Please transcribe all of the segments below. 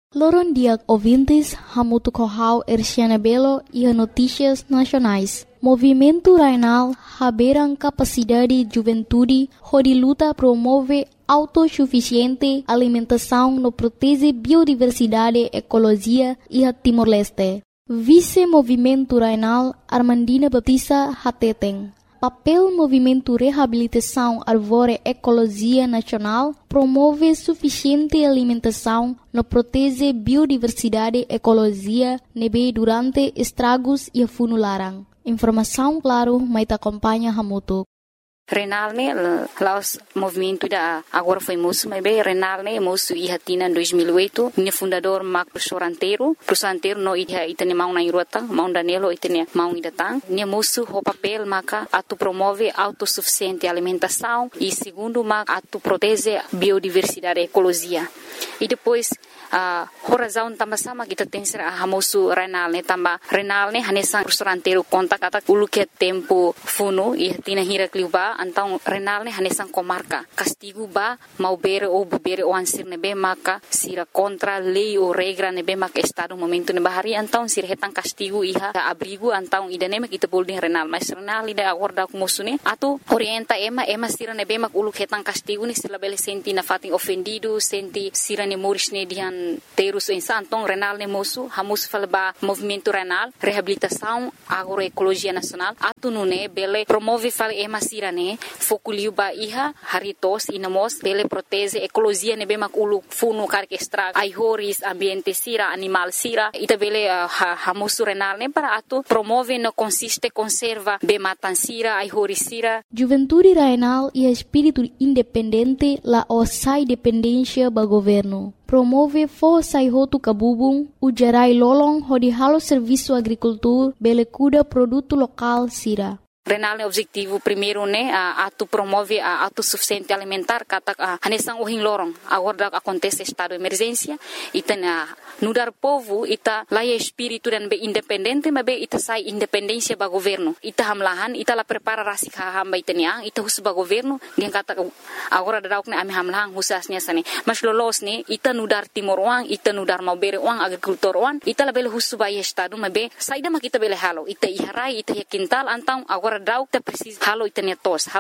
Loron dia ouvintes, Hamuto Corral, Erciana Belo e a Notícias Nacionais. Movimento Rainal, Haberan Capacidade Juventude, Rodi Luta promove autossuficiente alimentação no protege biodiversidade, ecologia e a Timor-Leste. Vice-Movimento Rainal, Armandina Batista Hateten. Papel Movimento Reabilitação Arvore Ecologia Nacional promove suficiente alimentação no protege biodiversidade ecologia nebe durante estragos e funularan. Informação claro, mas acompanha Hamuto. Renal ne laos movimento da agora foi moço, mas bem Renal ne moço e hatina em 2008, minha fundador Marco professor anteiro no itane mau na irota, mau Danilo itane mau idatang, minha moço o papel maka atu promove autossuficiente alimentação e segundo maka atu protege biodiversidade ecologia. E depois a razão também sama kita tem ser a moço Renal ne tamba Renal ne hanesan professor anteiro conta kata ulu que tempo funo e hatina hira kliuba então Renal ne hanesan comarca castigo ba mau bere o ansir nebe maka sira contra lei ou regra nebe maka estado momento ne bahari então sira hetan castigo iha abrigo então idane kita bolding Renal mas Renal ida acorda com moço ne atu orienta ema sira nebe maka ulu hetan castigo ni sila bele senti na fatin ofendido senti sira ne moris ne dihan terus então Renal ne moço hamus falba movimento Renal reabilitação agroecologia nacional atu nune bele promove fal ema sira ne fokuliu ba iha haritos inamos bele protege ecologia nebe mak ulu funu karke extra ai horis ambiente sira animal sira ita bele hamusu Renal ne para atu promove no consiste conserva be matan sira ai horis sira. Juventude Rainal e espírito independente la osai dependência ba governo. Promove força e roto cabubung, o gerai lolong hodi halo serviço agricultura bele cuida produto local sira. Renal ne objetivo primeiro ne atu promove a autossuficiente alimentar kata hanesan ohin lorong agora acontece estado de emergência ita nudar povo ita laia espírito dan be independente mas be ita sai independência ba governo ita hamlahan ita la prepara rasik hamba itania ita hus ba governo dia kata agora dauk ne ami hamlahan husasnya sane mas lolos ne ita nudar timor wang ita nudar mau bere wang agricultor wang ita la bele hus ba estado mas be saida mak ita bele halo ita iharai ita quintal antang agora dauk ta precisa halo itania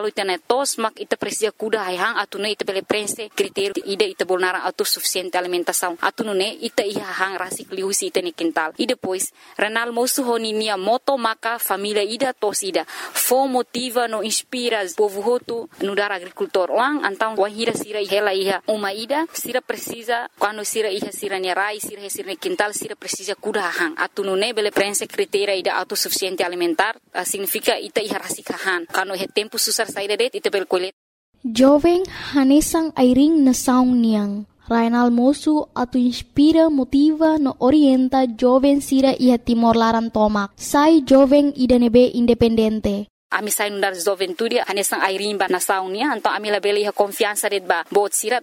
tos mak ita precisa kuda hang atune ita bele prense critério ida ita bolnara autossuficiente alimentação atune ita hang rasik liusi ita ni quintal e depois Renal moço honinia moto maka família ida tos ida fo motiva no inspira povo hotu no dar agricultor wang antang wahira sira hela iha uma ida sira precisa quando sira iha sira ni rai sira ni quintal sira precisa kuda hang atune bele prense critério ida autossuficiente alimentar significa ita iha rasik han quando he tempo susar saída det ita bel colet jovem hanesang airing na saung niang Rainal moço atu inspira, motiva, no orienta jovem sira ia Timor Laran tomak. Sai jovem ida nebe independente. Ami sai nundar juventude hanesang airimba na saunia então ami la beli confiança det ba bot sira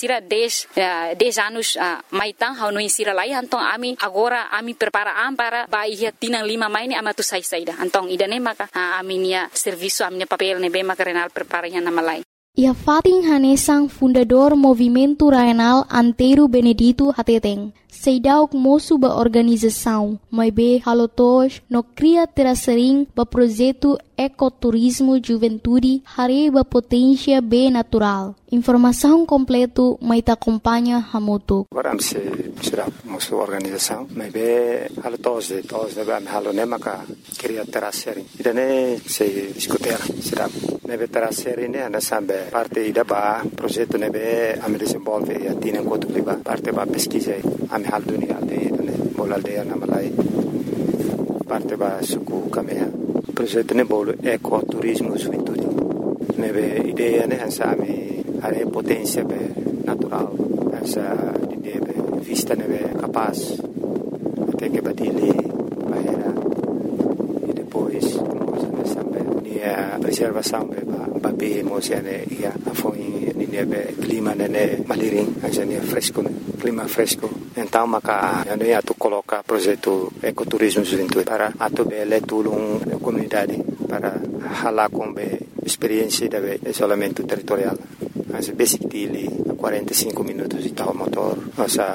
10 anos maitang hau no insira lai então ami agora ami prepara para ba ia tinang 5 maini ama tu sai saida então ida ne maka ami nia serviço ami papel ne be maka Renal prepara ia na malai. Ia Fatin Hanesang fundador Movimento Rainal Anteiro Benedito Hateteng. Seidauk moço ba organização, mas be halotos no cria terasering ba projeto ecoturismo juventude hare ba potência be natural. Informação completo mas ta acompanha Hamuto. Agora se será moço organização, mas be halotos de ba halone maka cria terasering. Idane se escutar será nebe terasering ne ana sambe parte ida ba projeto nebe am desenvolve e atina quanto liba parte ba pesquisa am halduni aldeia bol aldeia na malai parte ba suku kamea projeto ne bol ecoturismo juventude nebe ideia ne ansami are potência be natural essa ideia be vista nebe capaz até que badili bahera e depois nós sambe a preservação be ba be mosiane ia afoi nebe clima ne maliring ajane fresco clima fresco então maka ane atu coloca projeto ecoturismo juventude para atu bele tulung comunidade para hala com experiência de isolamento territorial as basic dili 45 minutos de tal motor nossa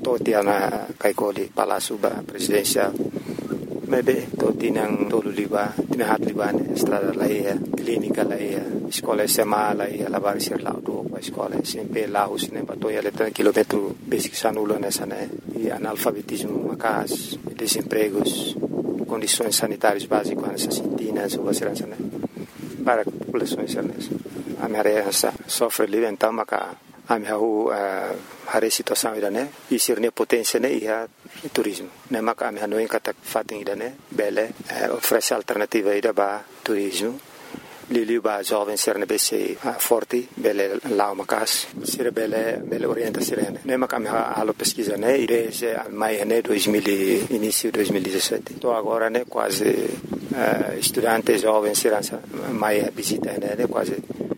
toti na kaikoli Palácio Presidencial. Maybe toti nang tolo liba, tinahat liba ne estrada laia, clínica laia, escola SMA laia, lavar ser lá do a escola sempre lá os ne batoia letra quilômetro basic sanulo nessa né e analfabetismo macas, desempregos, condições sanitárias básicas nessas sintinas ou assim né para a população nessa. A minha área sofre livre então maca a minha a situação ida né e ser ne potência né e a turismo né maca a minha não encata fatem ida né bele oferece alternativa ida ba turismo lili ba jovem ser ne bese forte bele lá macas ser bele orienta ser né maca a minha alo pesquisa né e desde maio né 2000 início 2017 tô agora né quase estudantes jovens ser maio visita né quase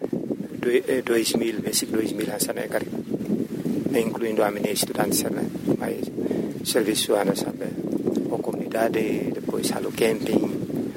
2000, versículo 2000 né, cara, incluindo a minha estudante, né, mas serviço sabe, a comunidade, depois halo camping,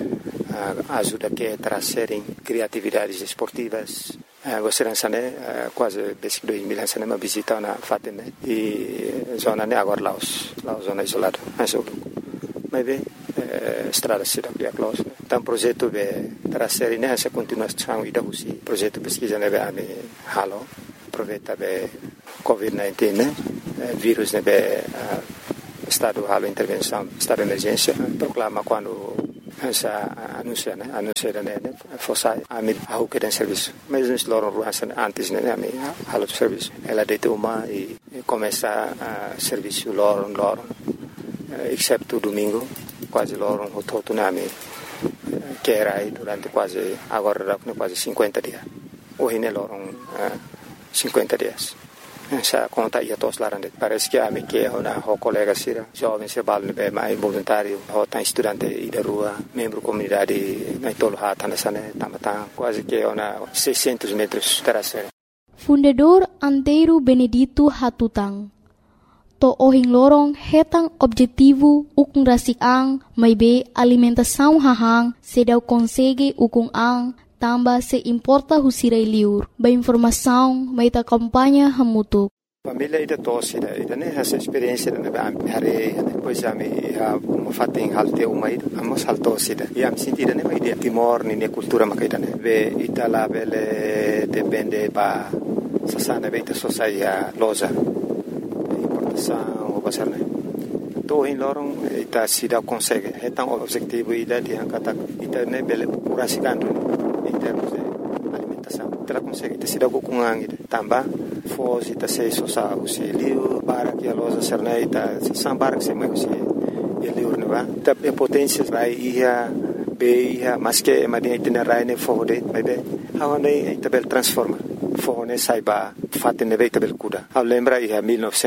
ajuda que trazerem criatividades esportivas, você né, quase versículo 2000 né, uma visita na Fatima e zona né agora lá zona isolada, mas bem estrada cidade a close então projeto be trazer nessa continuação e da usi projeto pesquisa né be halo aproveita be COVID-19 né vírus né be estado halo intervenção estado de emergência proclama quando essa anuncia né fosse a o que tem serviço mas nós loram antes né halo de serviço ela deita uma e começa a serviço loram exceto domingo quase loram o todo nami que era aí durante quase agora quase 50 dias hoje ne loram 50 dias essa conta ia todos lá parece que a me que o colega sira jovem se balne be mais voluntário o tá estudante e da rua membro comunidade na tolo hata nessa né tamata quase que 600 metros terraceira Fundador Antero Benedito Hatutang to ohing lorong hetang objetivo ukung rasik ang may be alimentação hahang sedaw konsege ukung ang tamba se importa husiray liur ba informação may ta kampanya hamutuk família ida tosse ida né essa experiência né hare depois a me uma fating halte uma ida amos haltosse ida e am sentida né ida timor ni cultura makaida né be itala bele depende ba sasana be ita sosaia loja o pasar né to em lorong ita sida consegue então o objetivo ida de angkata ita né bele curasikandu em termos de alimentação ita consegue ita sida kukungang ita tamba foz ita sei sosa usi liu para que a loja serna ita sambar que se mai usi liu né ba ita potência vai ia be ia mas que madinha ita rai ne fode vai be hawane ita bel transforma fone saiba fatte ne veita bel kuda a lembra ia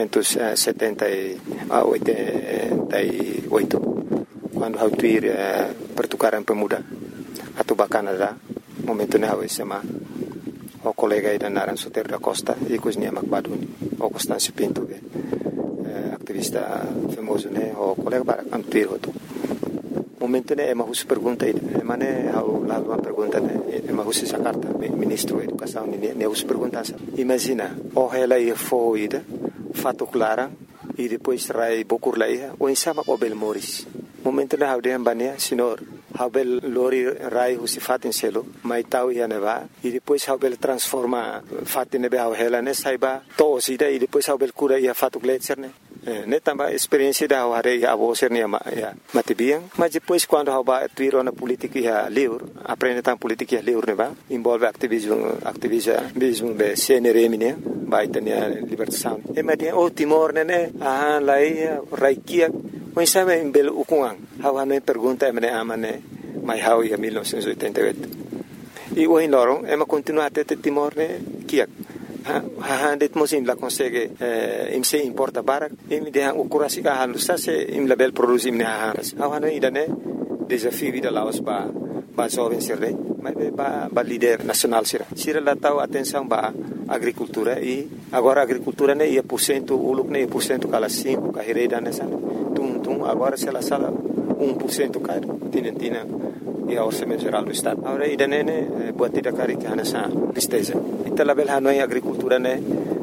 1978 quando hau tuir pertukaran pemuda atau Canada momento ne hau SMA o colega ida naran Soter da Costa e cozinha Macbaduni o Constâncio Pinto activista famoso ne o colega para antuir hoto momento ne ema hus pergunta ida ema ne hau lá uma pergunta ne ema hus essa carta ministro da educação ne hus pergunta imagina o ela ia foi ida fato clara e depois rai bokur lá ia o insama o bel moris momento ne hau de ambania senhor hau bel lori rai hus fatin selo mai tau ia ne va e depois hau bel transforma fatin ne hau ela ne saiba to sida e depois hau bel cura ia fato gletser ne tambah experiência da hari a você ne matibiang mas depois quando hau ba tuiro na política ia livre aprende tam política ia livre ne ba envolve activismo be CNRM ne ba itania libertação e madia o Timor ne lai raikia o sabe em belo ukuang hau ne pergunta me amane mai hau ia 1988 e o em lorong ema continua até Timor ne kiak det mosim la consegue im se importa barak im de o kurasi ka halu sa se im label produzim ne haras awana idane desafio vida laos ba jovem serre mas ba líder nacional sira la tau atenção ba agricultura e agora agricultura ne ia % uluk ne % kala 5 ka hereda nessa tum agora se la sala 1% ka tinentina e a orçamento geral do estado agora idane ne buat tidak kari kana sa tristeza ita label hanoi agricultura ne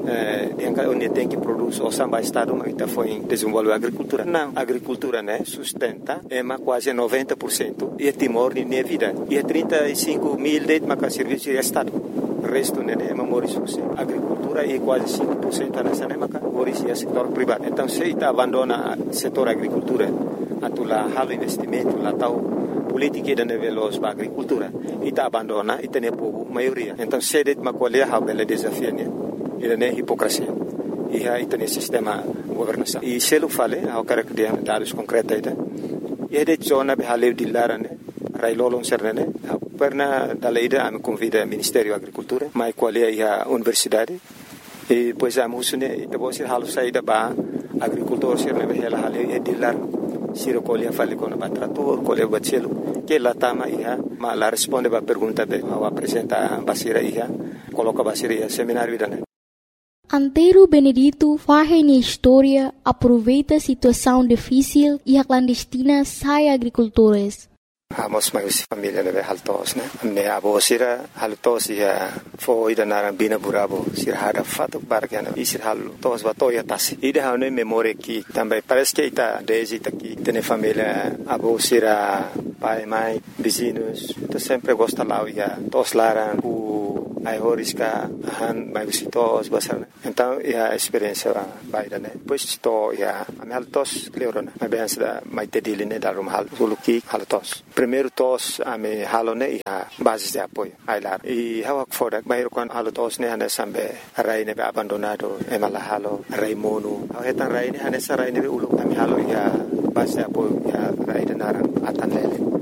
onde tem que produzir o samba estado mas está foi desenvolver a agricultura. Não, a agricultura né sustenta quase 90% e Timor nem vida. E 35 mil de serviço de estado. O resto né é memorizoso. A agricultura é quase 5% nessa né maca é setor privado. Então se está abandona o setor agricultura, atula halo investimento lá tal política da nível da agricultura e está abandona e tem pouco maioria. Então se det macolher a bela desafio né ele é hipocrisia. E aí tem sistema governação. E se ele fala, eu quero que dê dados concretos aí. E de zona behaleu de lara né, railolong serne, perna daleida am convida Ministério da Agricultura, mas qual é a universidade? E pois a musune ita bosi halu saída ba agricultor serne behela haleu e de lar siro colia fale com a trator, colia bachelo, que lá tama ia, mas lá responde ba pergunta be, ao apresenta basira ia, coloca basira ia seminário idane. Antero Benedito faz na história, aproveita a situação difícil e a clandestina sai agricultores. Amos mais família né haltos né me abo sira haltos ia foi da narambina burabo sira hada fato bargana e sira haltos batoya tasi ida hane memória que também parece que está desde aqui tem família abo sira pai mãe vizinhos então sempre gosta lá ia tos laran ai horiska han mai visitos basar então a experiência baida né pois to ia ameltos cleorona mas bem da mai tedile né da rumhal suluki haltos primeiro tos ame halone ia base de apoio ai lá e hawak fodak bairo kon haltos ne hane sambe rai ne abandonado e mala halo rai mono hetan rai ne hane sarai ne ulu ame halo ia base de apoio ia rai de naran atan lele